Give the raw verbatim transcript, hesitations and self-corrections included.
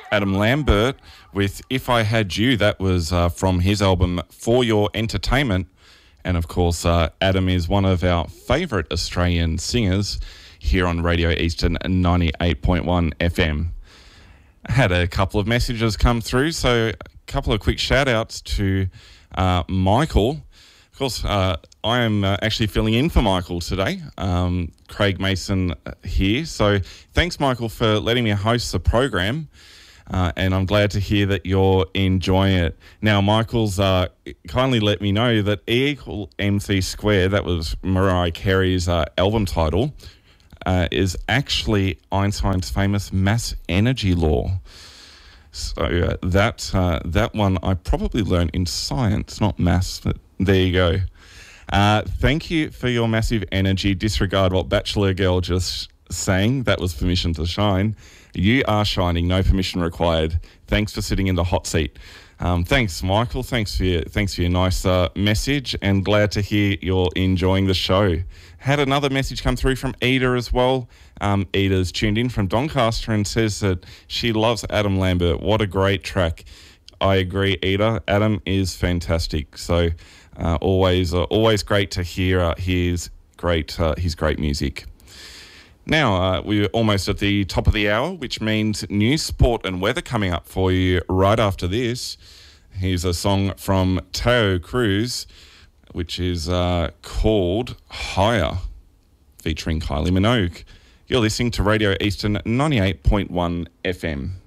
Adam Lambert with If I Had You. That was uh, from his album For Your Entertainment. And of course, uh, Adam is one of our favourite Australian singers here on Radio Eastern ninety-eight point one F M. I had a couple of messages come through, so a couple of quick shout outs to uh, Michael. Of course, uh, I am uh, actually filling in for Michael today. Um, Craig Mason here. So thanks, Michael, for letting me host the program. Uh, and I'm glad to hear that you're enjoying it. Now, Michael's uh, kindly let me know that E equal M C squared, that was Mariah Carey's uh, album title, uh, is actually Einstein's famous mass energy law. So uh, that uh, that one I probably learned in science, not maths, but there you go. Uh, thank you for your massive energy. Disregard what Bachelor Girl just sang. That was permission to shine. You are shining. No permission required. Thanks for sitting in the hot seat. Um, thanks, Michael. Thanks for your, thanks for your nice uh, message, and glad to hear you're enjoying the show. Had another message come through from Ida as well. Um, Ida's tuned in from Doncaster and says that she loves Adam Lambert. What a great track. I agree, Ida. Adam is fantastic. So uh, always uh, always great to hear uh, his great uh, his great music. Now, uh, we're almost at the top of the hour, which means news, sport and weather coming up for you right after this. Here's a song from Tao Cruz, which is uh, called Higher, featuring Kylie Minogue. You're listening to Radio Eastern ninety-eight point one F M.